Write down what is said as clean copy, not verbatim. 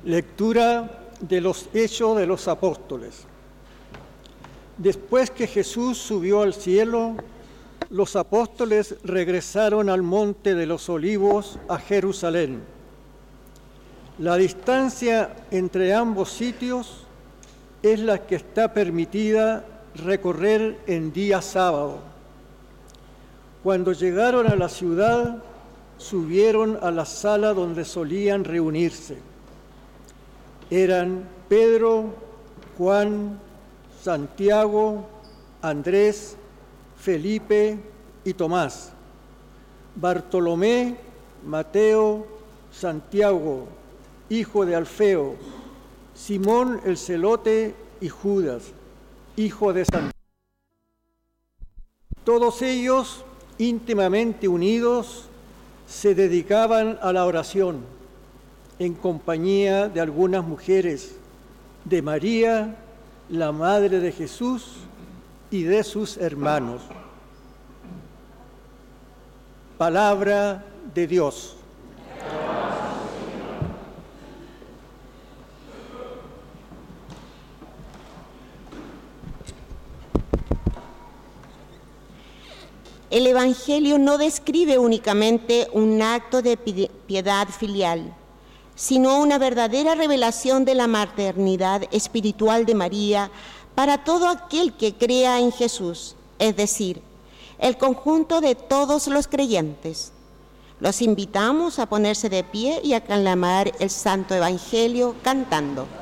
Lectura de los Hechos de los Apóstoles. Después que Jesús subió al cielo, los apóstoles regresaron al Monte de los Olivos a Jerusalén. La distancia entre ambos sitios es la que está permitida recorrer en día sábado. Cuando llegaron a la ciudad, subieron a la sala donde solían reunirse. Eran Pedro, Juan, Santiago, Andrés, Felipe y Tomás, Bartolomé, Mateo, Santiago, hijo de Alfeo, Simón el celote y Judas, hijo de Santiago. Todos ellos, íntimamente unidos, se dedicaban a la oración en compañía de algunas mujeres, de María, la madre de Jesús, y de sus hermanos. Palabra de Dios. El Evangelio no describe únicamente un acto de piedad filial, sino una verdadera revelación de la maternidad espiritual de María para todo aquel que crea en Jesús, es decir, el conjunto de todos los creyentes. Los invitamos a ponerse de pie y a aclamar el Santo Evangelio cantando.